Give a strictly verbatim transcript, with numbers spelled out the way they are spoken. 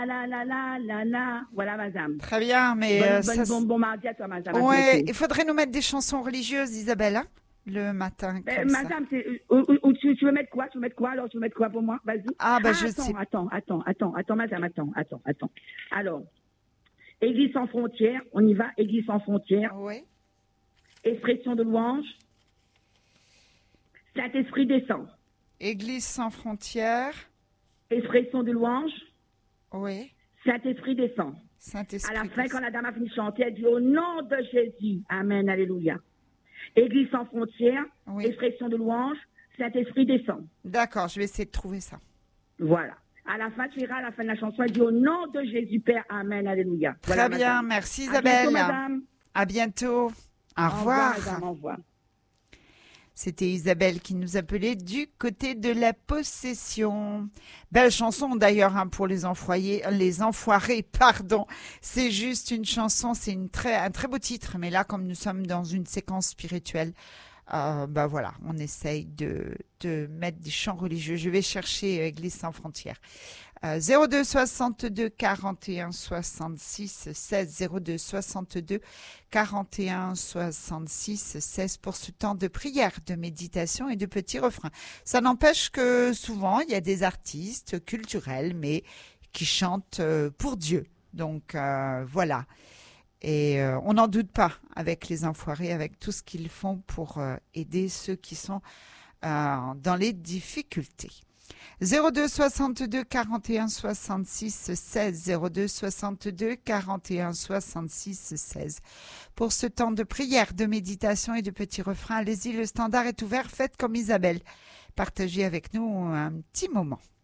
la la la la la. Voilà, madame. Très bien, mais Bonne, euh, bonne, ça, bon, bon mardi à toi, madame. À ouais, bientôt. il faudrait nous mettre des chansons religieuses, Isabelle, hein, le matin, Ben, comme ça. madame, c'est, euh, euh, euh, tu, tu veux mettre quoi? Tu veux mettre quoi alors? Tu veux mettre quoi pour moi? Vas-y. Ah, bah, Ah, je attends, sais. attends, attends, attends, attends, madame, attends, attends, attends. Alors, Église sans frontières, on y va, Église sans frontières, Oui. expression de louange, Saint-Esprit descend, Église sans frontières. expression de louange, Oui. Saint-Esprit descend. Saint-Esprit. À la fin, quand la dame a fini de chanter, elle dit au nom de Jésus, Amen, Alléluia. Église sans frontières, Oui. expression de louange, Saint-Esprit descend. D'accord, je vais essayer de trouver ça. Voilà. À la fin, tu iras à la fin de la chanson, elle dit au nom de Jésus Père, Amen, Alléluia. Très Voilà, bien, madame. merci À bientôt, Isabelle. madame. À bientôt. Au Au revoir. revoir, madame, au revoir. C'était Isabelle qui nous appelait du côté de la possession. Belle chanson d'ailleurs hein, pour les enfoirés, les enfoirés, pardon. C'est juste une chanson, c'est une très, un très beau titre. Mais là, comme nous sommes dans une séquence spirituelle, euh, bah voilà, on essaye de, de mettre des chants religieux. Je vais chercher euh, Église sans frontières. Euh, zéro deux soixante-deux quarante et un soixante-six seize zéro deux soixante-deux quarante et un soixante-six seize pour ce temps de prière, de méditation et de petits refrains. Ça n'empêche que souvent il y a des artistes culturels mais qui chantent euh, pour Dieu. Donc euh, voilà. Et euh, on n'en doute pas avec les enfoirés, avec tout ce qu'ils font pour euh, aider ceux qui sont euh, dans les difficultés. zéro deux soixante-deux quarante et un soixante-six seize zéro deux soixante-deux quarante et un soixante-six seize pour ce temps de prière, de méditation et de petits refrains. Allez-y, le standard est ouvert, faites comme Isabelle. Partagez avec nous un petit moment.